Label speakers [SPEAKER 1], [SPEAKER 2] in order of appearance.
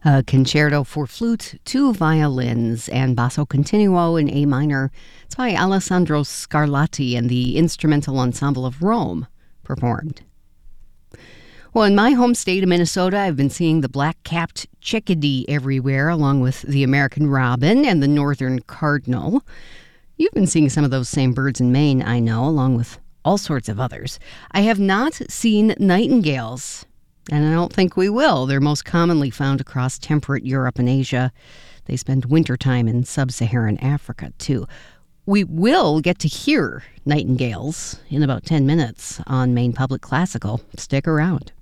[SPEAKER 1] A concerto for flute, two violins, and basso continuo in A minor. It's by Alessandro Scarlatti and the Instrumental Ensemble of Rome performed. Well, in my home state of Minnesota, I've been seeing the black-capped chickadee everywhere, along with the American robin and the northern cardinal. You've been seeing some of those same birds in Maine, I know, along with all sorts of others. I have not seen nightingales, and I don't think we will. They're most commonly found across temperate Europe and Asia. They spend wintertime in sub-Saharan Africa, too. We will get to hear nightingales in about 10 minutes on Maine Public Classical. Stick around.